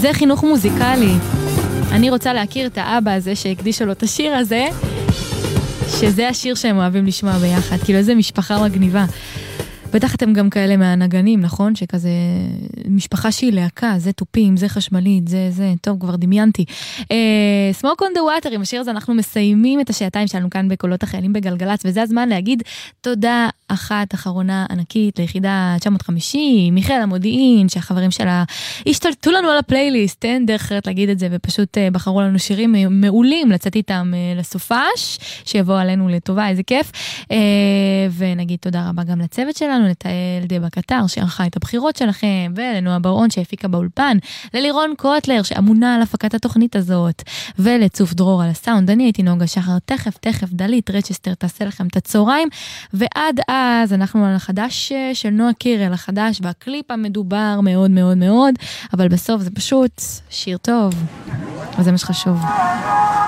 זה חינוך מוזיקלי. אני רוצה להכיר את האבא הזה שהקדיש לו את השיר הזה, שזה השיר שהם אוהבים לשמוע ביחד, כאילו איזה משפחה מגניבה. בטח אתם גם כאלה מהנגנים, נכון? שכזה משפחה שהיא להקה, זה טופים, זה חשמלית, זה, טוב, כבר דמיינתי. Smoke on the Water, עם השיר הזה אנחנו מסיימים את השעתיים שלנו כאן בקולות החיילים בגלגלץ, וזה הזמן להגיד תודה אחת אחרונה ענקית ליחידה 950, מיכאל המודיעין, שהחברים שלה השתלטו לנו על הפלייליסט, אין דרך אחרת להגיד את זה, ופשוט בחרו לנו שירים מעולים, לצאת איתם לסופש, שיבוא עלינו לטובה, איזה כיף. ונגיד תודה רבה גם לצוות שלנו, לתאל דבה קטר שערכה את הבחירות שלכם, ולנועה ברעון שהפיקה באולפן, ללירון קוטלר שאמונה על הפקת התוכנית הזאת, ולצוף דרור על הסאונד. אני הייתי נוגה שחר, תכף דלית רצ'סטר תעשה לכם את הצהריים, ועד אז אנחנו על החדש של נועה קירל, החדש והקליפ המדובר מאוד מאוד מאוד, אבל בסוף זה פשוט שיר טוב, וזה מה שחשוב.